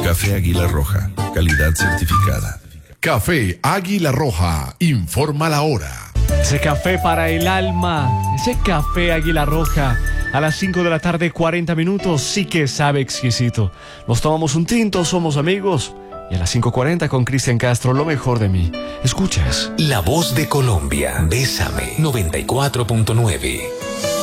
Café Águila Roja, calidad certificada. Café Águila Roja, informa la hora. Ese café para el alma, ese café Águila Roja. A las 5 de la tarde, 40 minutos, sí que sabe exquisito. Nos tomamos un tinto, somos amigos. Y a las 5:40 con Cristian Castro, lo mejor de mí. Escuchas. La voz de Colombia, Bésame 94.9.